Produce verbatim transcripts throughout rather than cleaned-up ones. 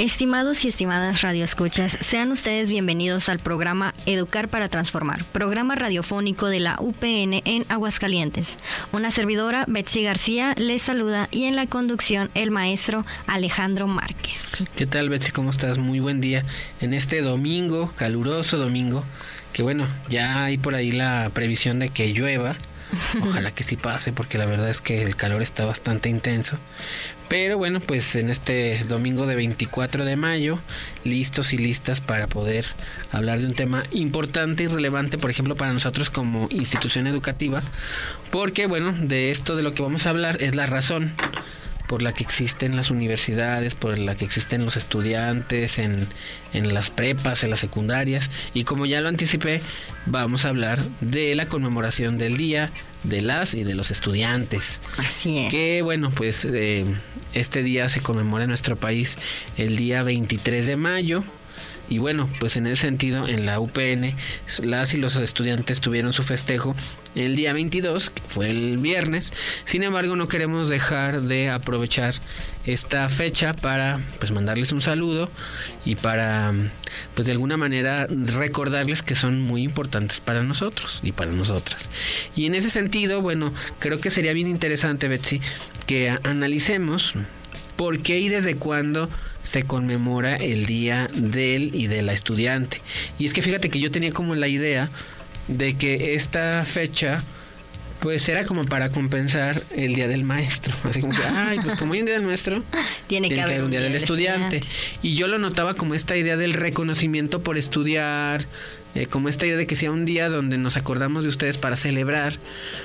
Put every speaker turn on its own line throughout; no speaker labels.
Estimados y estimadas radioescuchas, sean ustedes bienvenidos al programa Educar para Transformar, programa radiofónico de la U P N en Aguascalientes. Una servidora, Betsy García, les saluda y en la conducción el maestro Alejandro Márquez.
¿Qué tal, Betsy? ¿Cómo estás? Muy buen día en este domingo, caluroso domingo, que bueno, ya hay por ahí la previsión de que llueva. Ojalá que sí pase, porque la verdad es que el calor está bastante intenso. Pero bueno, pues en este domingo de veinticuatro de mayo, listos y listas para poder hablar de un tema importante y relevante, por ejemplo, para nosotros como institución educativa, porque bueno, de esto de lo que vamos a hablar es la razón por la que existen las universidades, por la que existen los estudiantes en, en las prepas, en las secundarias, y como ya lo anticipé, vamos a hablar de la conmemoración del día de las y de los estudiantes.
Así es.
Que bueno, pues eh, este día se conmemora en nuestro país el día veintitrés de mayo. Y bueno, pues en ese sentido, en la U P N, las y los estudiantes tuvieron su festejo el día veintidós, que fue el viernes. Sin embargo, no queremos dejar de aprovechar esta fecha para pues mandarles un saludo y para pues de alguna manera recordarles que son muy importantes para nosotros y para nosotras. Y en ese sentido, bueno, creo que sería bien interesante, Betsy, que analicemos por qué y desde cuándo se conmemora el día del y de la estudiante. Y es que fíjate que yo tenía como la idea de que esta fecha pues era como para compensar el día del maestro. Así como que, ay, pues como hay un día del maestro,
tiene, tiene que haber un día, día del, del estudiante. estudiante.
Y yo lo notaba como esta idea del reconocimiento por estudiar, eh, como esta idea de que sea un día donde nos acordamos de ustedes para celebrar.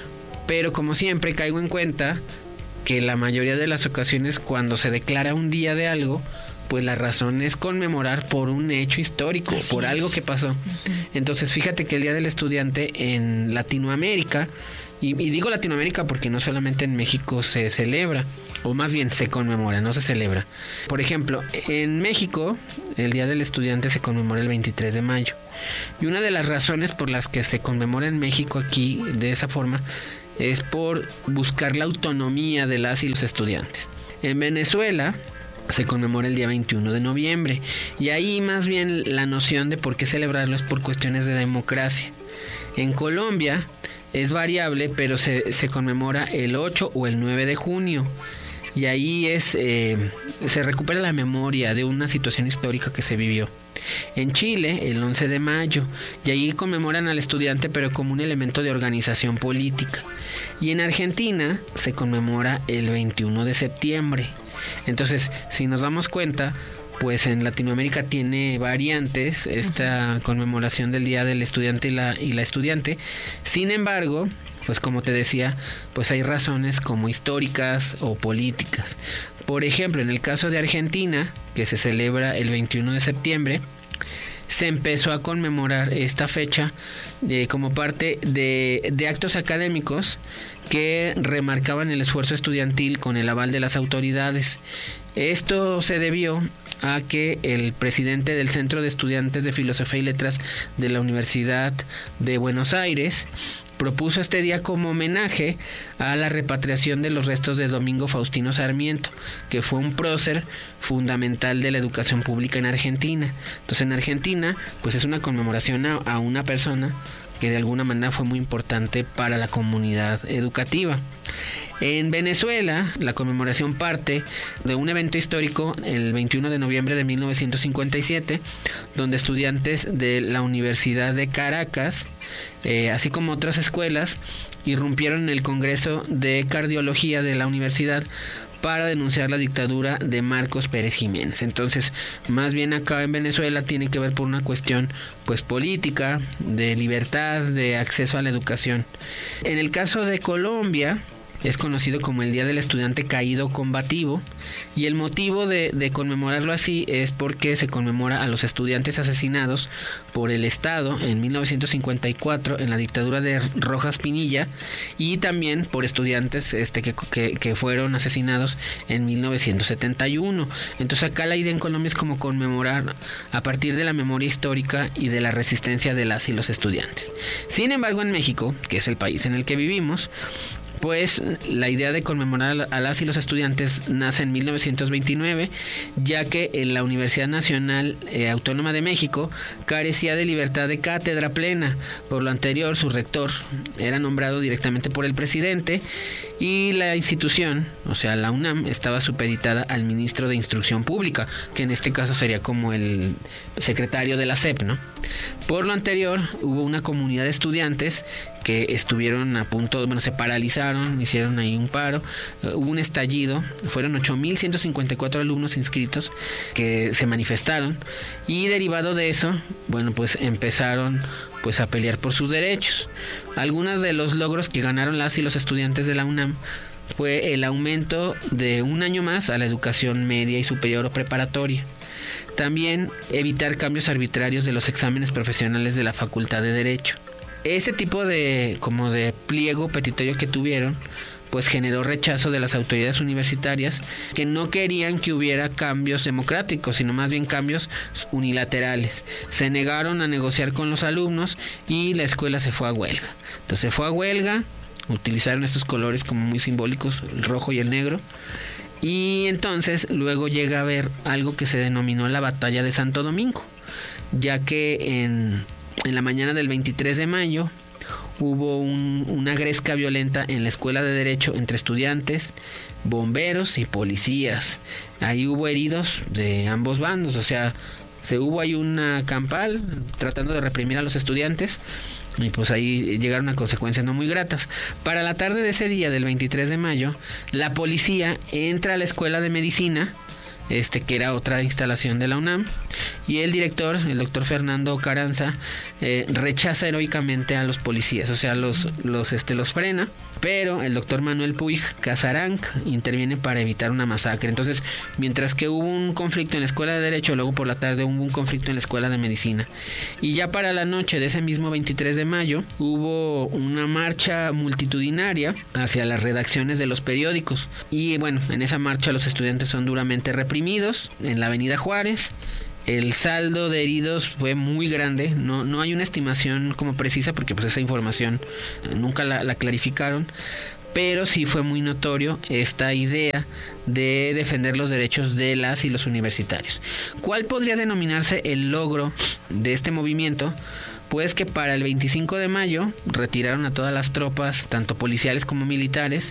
Pero como siempre caigo en cuenta que la mayoría de las ocasiones cuando se declara un día de algo, pues la razón es conmemorar por un hecho histórico, Así por es. algo que pasó. Entonces fíjate que el Día del Estudiante en Latinoamérica, y, y digo Latinoamérica porque no solamente en México se celebra, o más bien se conmemora, no se celebra. Por ejemplo, en México el Día del Estudiante se conmemora el veintitrés de mayo. Y una de las razones por las que se conmemora en México aquí de esa forma es por buscar la autonomía de las y los estudiantes. En Venezuela se conmemora el día veintiuno de noviembre y ahí más bien la noción de por qué celebrarlo es por cuestiones de democracia. En Colombia es variable, pero se, se conmemora el ocho o el nueve de junio. Y ahí es eh, se recupera la memoria de una situación histórica que se vivió. En Chile, el once de mayo, y ahí conmemoran al estudiante pero como un elemento de organización política. Y en Argentina se conmemora el veintiuno de septiembre. Entonces, si nos damos cuenta, pues en Latinoamérica tiene variantes esta conmemoración del Día del Estudiante y la, y la estudiante. Sin embargo, pues como te decía, pues hay razones como históricas o políticas. Por ejemplo, en el caso de Argentina, que se celebra el veintiuno de septiembre, se empezó a conmemorar esta fecha eh, como parte de, de actos académicos que remarcaban el esfuerzo estudiantil con el aval de las autoridades. Esto se debió a que el presidente del Centro de Estudiantes de Filosofía y Letras de la Universidad de Buenos Aires propuso este día como homenaje a la repatriación de los restos de Domingo Faustino Sarmiento, que fue un prócer fundamental de la educación pública en Argentina. Entonces en Argentina pues es una conmemoración a, a una persona que de alguna manera fue muy importante para la comunidad educativa. En Venezuela, la conmemoración parte de un evento histórico el veintiuno de noviembre de mil novecientos cincuenta y siete, donde estudiantes de la Universidad de Caracas, eh, así como otras escuelas, irrumpieron en el Congreso de Cardiología de la universidad para denunciar la dictadura de Marcos Pérez Jiménez. Entonces, más bien acá en Venezuela tiene que ver por una cuestión pues política, de libertad, de acceso a la educación. En el caso de Colombia, es conocido como el Día del Estudiante Caído Combativo, y el motivo de, de conmemorarlo así es porque se conmemora a los estudiantes asesinados por el Estado en mil novecientos cincuenta y cuatro en la dictadura de Rojas Pinilla, y también por estudiantes este, que, que, que fueron asesinados en mil novecientos setenta y uno. Entonces acá la idea en Colombia es como conmemorar a partir de la memoria histórica y de la resistencia de las y los estudiantes. Sin embargo, en México, que es el país en el que vivimos, Pues la idea de conmemorar a las y los estudiantes nace en mil novecientos veintinueve, ya que en la Universidad Nacional eh, Autónoma de México carecía de libertad de cátedra plena. Por lo anterior, su rector era nombrado directamente por el presidente y la institución, o sea, la UNAM, estaba supeditada al ministro de Instrucción Pública, que en este caso sería como el secretario de la S E P, ¿no? Por lo anterior, hubo una comunidad de estudiantes que estuvieron a punto, bueno, se paralizaron, hicieron ahí un paro, uh, hubo un estallido, fueron ocho mil ciento cincuenta y cuatro alumnos inscritos que se manifestaron y derivado de eso, bueno, pues empezaron pues a pelear por sus derechos. Algunos de los logros que ganaron las y los estudiantes de la UNAM fue el aumento de un año más a la educación media y superior o preparatoria. También evitar cambios arbitrarios de los exámenes profesionales de la Facultad de Derecho. Ese tipo de como de pliego petitorio que tuvieron, pues generó rechazo de las autoridades universitarias que no querían que hubiera cambios democráticos, sino más bien cambios unilaterales. Se negaron a negociar con los alumnos y la escuela se fue a huelga. Entonces se fue a huelga, utilizaron estos colores como muy simbólicos, el rojo y el negro. Y entonces luego llega a haber algo que se denominó la Batalla de Santo Domingo, ya que en, en la mañana del veintitrés de mayo hubo un, una gresca violenta en la Escuela de Derecho entre estudiantes, bomberos y policías. Ahí hubo heridos de ambos bandos, o sea, se hubo ahí una campal tratando de reprimir a los estudiantes. Y pues ahí llegaron a consecuencias no muy gratas. Para la tarde de ese día, del veintitrés de mayo, la policía entra a la Escuela de Medicina, este que era otra instalación de la UNAM, y el director, el doctor Fernando Carranza, eh, rechaza heroicamente a los policías, o sea, los, los, este, los frena, pero el doctor Manuel Puig Casaranc interviene para evitar una masacre. Entonces, mientras que hubo un conflicto en la Escuela de Derecho, luego por la tarde hubo un conflicto en la Escuela de Medicina. Y ya para la noche de ese mismo veintitrés de mayo, hubo una marcha multitudinaria hacia las redacciones de los periódicos. Y bueno, en esa marcha los estudiantes son duramente reprimidos en la Avenida Juárez. El saldo de heridos fue muy grande, no, no hay una estimación como precisa porque pues esa información nunca la, la clarificaron, pero sí fue muy notorio esta idea de defender los derechos de las y los universitarios. ¿Cuál podría denominarse el logro de este movimiento? Pues que para el veinticinco de mayo retiraron a todas las tropas, tanto policiales como militares,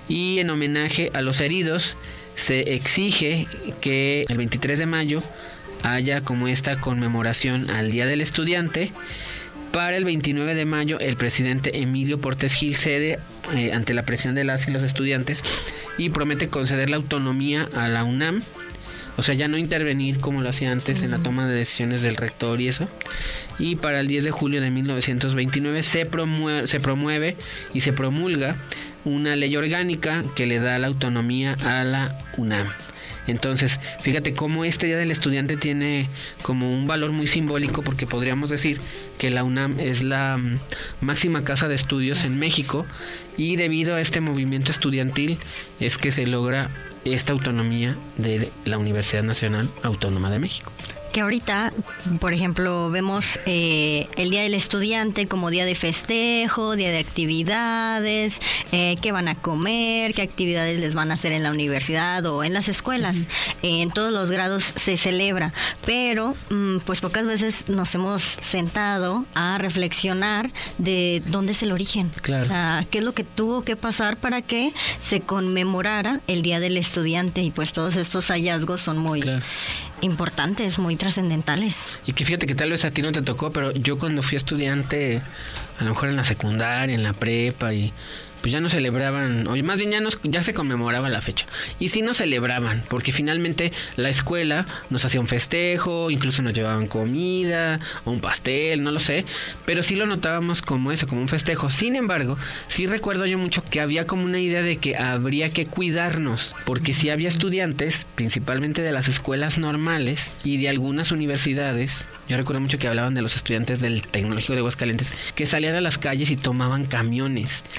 y en homenaje a los heridos se exige que el veintitrés de mayo haya como esta conmemoración al Día del Estudiante. Para el veintinueve de mayo el presidente Emilio Portes Gil cede eh, ante la presión de las y los estudiantes y promete conceder la autonomía a la UNAM, o sea, ya no intervenir como lo hacía antes en la toma de decisiones del rector y eso. Y para el diez de julio de mil novecientos veintinueve se promueve, se promueve y se promulga una ley orgánica que le da la autonomía a la UNAM. Entonces, fíjate cómo este Día del Estudiante tiene como un valor muy simbólico, porque podríamos decir que la UNAM es la máxima casa de estudios en México, y debido a este movimiento estudiantil es que se logra esta autonomía de la Universidad Nacional Autónoma de México.
Que ahorita, por ejemplo, vemos eh, el Día del Estudiante como día de festejo, día de actividades, eh, qué van a comer, qué actividades les van a hacer en la universidad o en las escuelas. Uh-huh. Eh, en todos los grados se celebra, pero mm, pues pocas veces nos hemos sentado a reflexionar de dónde es el origen.
Claro.
O sea, qué es lo que tuvo que pasar para que se conmemorara el Día del Estudiante, y pues todos estos hallazgos son muy... Claro. importantes, muy trascendentales.
Y que fíjate que tal vez a ti no te tocó, pero yo cuando fui estudiante, a lo mejor en la secundaria, en la prepa, y pues ya no celebraban, o más bien ya, nos, ya se conmemoraba la fecha. Y sí nos celebraban, porque finalmente la escuela nos hacía un festejo, incluso nos llevaban comida, o un pastel, no lo sé, pero sí lo notábamos como eso, como un festejo. Sin embargo, sí recuerdo yo mucho que había como una idea de que habría que cuidarnos, porque sí había estudiantes, principalmente de las escuelas normales y de algunas universidades. Yo recuerdo mucho que hablaban de los estudiantes del Tecnológico de Aguascalientes, que salían a las calles y tomaban camiones. O sea,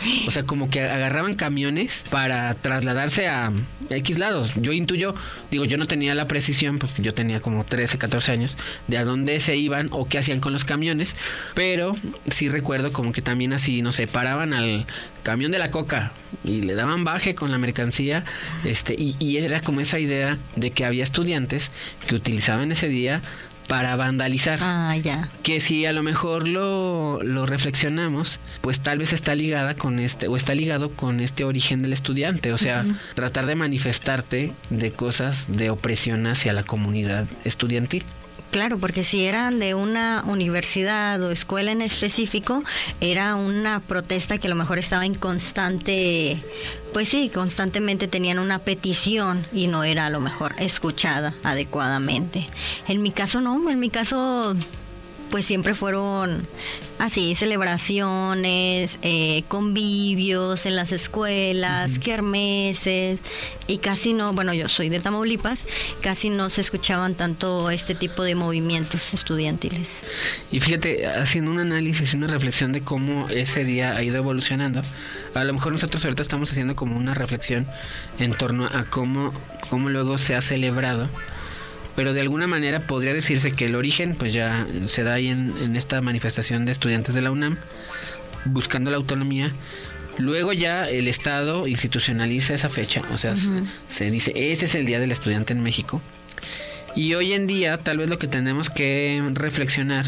como que agarraban camiones para trasladarse a X lados. Yo intuyo, digo, yo no tenía la precisión, porque yo tenía como trece, catorce años, de a dónde se iban o qué hacían con los camiones, pero sí recuerdo como que también así, no sé, paraban al camión de la coca y le daban baje con la mercancía, este, y, y era como esa idea de que había estudiantes que utilizaban ese día para vandalizar.
Ah, ya.
Que si a lo mejor lo, lo reflexionamos, pues tal vez está ligada con este, o está ligado con este origen del estudiante. O sea, uh-huh. tratar de manifestarte de cosas de opresión hacia la comunidad estudiantil.
Claro, porque si eran de una universidad o escuela en específico, era una protesta que a lo mejor estaba en constante, pues sí, constantemente tenían una petición y no era a lo mejor escuchada adecuadamente. En mi caso no, en mi caso pues siempre fueron así, celebraciones, eh, convivios en las escuelas, uh-huh. kermeses, y casi no, bueno, yo soy de Tamaulipas, casi no se escuchaban tanto este tipo de movimientos estudiantiles.
Y fíjate, haciendo un análisis, una reflexión de cómo ese día ha ido evolucionando, a lo mejor nosotros ahorita estamos haciendo como una reflexión en torno a cómo, cómo luego se ha celebrado. Pero de alguna manera podría decirse que el origen pues ya se da ahí en, en esta manifestación de estudiantes de la UNAM buscando la autonomía. Luego ya el Estado institucionaliza esa fecha, o sea, uh-huh. se, se dice, ese es el Día del Estudiante en México. Y hoy en día tal vez lo que tenemos que reflexionar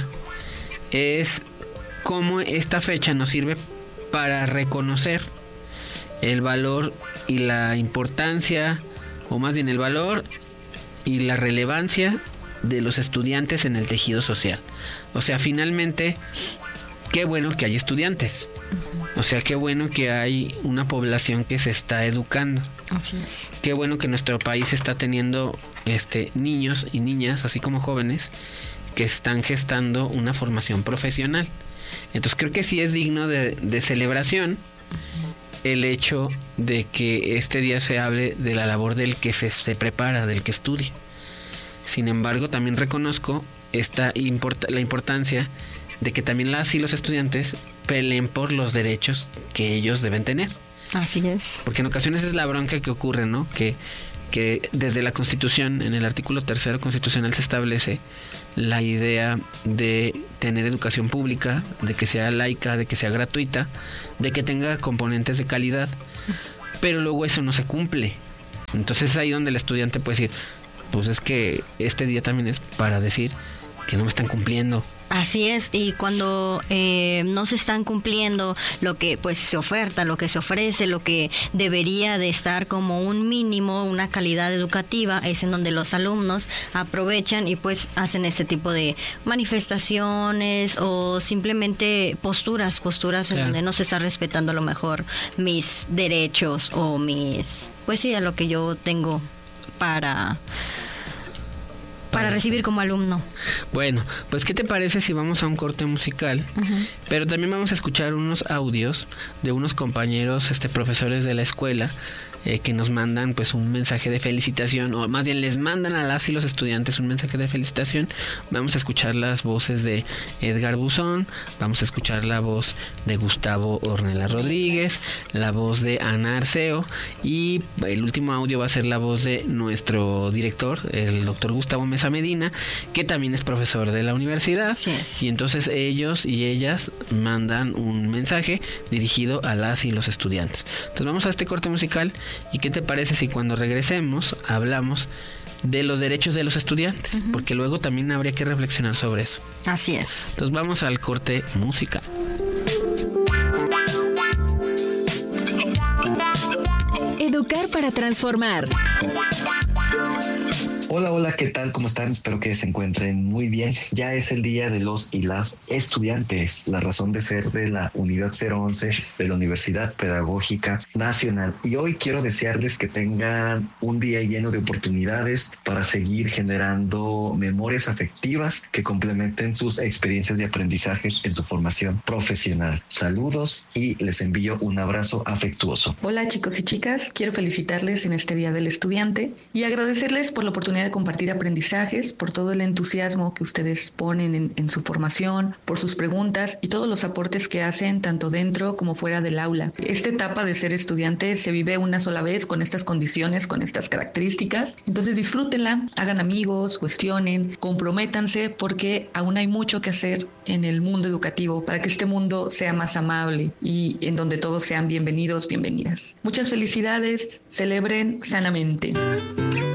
es cómo esta fecha nos sirve para reconocer el valor y la importancia, o más bien el valor y la relevancia de los estudiantes en el tejido social. O sea, finalmente, qué bueno que hay estudiantes. O sea, qué bueno que hay una población que se está educando.
Así es.
Qué bueno que nuestro país está teniendo este niños y niñas, así como jóvenes, que están gestando una formación profesional. Entonces creo que sí es digno de, de celebración el hecho de que este día se hable de la labor del que se, se prepara, del que estudia. Sin embargo, también reconozco esta import- la importancia de que también las y los estudiantes peleen por los derechos que ellos deben tener.
Así es.
Porque en ocasiones es la bronca que ocurre, ¿no? Que, que desde la Constitución, en el artículo tercero constitucional, se establece la idea de tener educación pública, de que sea laica, de que sea gratuita, de que tenga componentes de calidad, pero luego eso no se cumple. Entonces es ahí donde el estudiante puede decir, pues es que este día también es para decir que no me están cumpliendo.
Así es, y cuando eh, no se están cumpliendo lo que pues se oferta, lo que se ofrece, lo que debería de estar como un mínimo, una calidad educativa, es en donde los alumnos aprovechan y pues hacen ese tipo de manifestaciones o simplemente posturas, posturas claro. en donde no se está respetando a lo mejor mis derechos o mis, pues sí, a lo que yo tengo para... para recibir como alumno.
Bueno, pues ¿qué te parece si vamos a un corte musical? Uh-huh. Pero también vamos a escuchar unos audios de unos compañeros, este, profesores de la escuela, eh, que nos mandan pues un mensaje de felicitación, o más bien les mandan a las y los estudiantes un mensaje de felicitación. Vamos a escuchar las voces de Edgar Buzón, vamos a escuchar la voz de Gustavo Ornella Rodríguez, la voz de Ana Arceo, y el último audio va a ser la voz de nuestro director, el doctor Gustavo Mesa Medina, que también es profesor de la universidad.
Sí es.
Y entonces ellos y ellas mandan un mensaje dirigido a las y los estudiantes. Entonces vamos a este corte musical. ¿Y qué te parece si cuando regresemos hablamos de los derechos de los estudiantes? Uh-huh. Porque luego también habría que reflexionar sobre eso.
Así es.
Entonces vamos al corte musical.
Educar para transformar.
Hola, hola, ¿qué tal? ¿Cómo están? Espero que se encuentren muy bien. Ya es el día de los y las estudiantes, la razón de ser de la Unidad cero once de la Universidad Pedagógica Nacional. Y hoy quiero desearles que tengan un día lleno de oportunidades para seguir generando memorias afectivas que complementen sus experiencias y aprendizajes en su formación profesional. Saludos y les envío un abrazo afectuoso.
Hola chicos y chicas, quiero felicitarles en este Día del Estudiante y agradecerles por la oportunidad oportunidad de compartir aprendizajes, por todo el entusiasmo que ustedes ponen en, en su formación, por sus preguntas y todos los aportes que hacen tanto dentro como fuera del aula. Esta etapa de ser estudiante se vive una sola vez con estas condiciones, con estas características. Entonces disfrútenla, hagan amigos, cuestionen, comprométanse, porque aún hay mucho que hacer en el mundo educativo para que este mundo sea más amable y en donde todos sean bienvenidos, bienvenidas. Muchas felicidades, celebren sanamente.